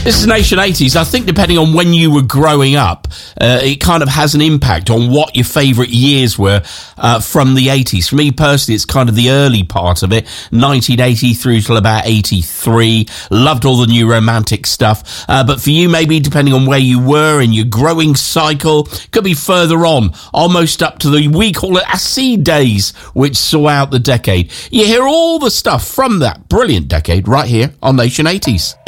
This is Nation 80s. I think depending on when you were growing up, it kind of has an impact on what your favourite years were from the 80s. For me personally, it's kind of the early part of it, 1980 through till about 83. Loved all the new romantic stuff. But for you, maybe depending on where you were in your growing cycle, could be further on, almost up to we call it acid days, which saw out the decade. You hear all the stuff from that brilliant decade right here on Nation 80s.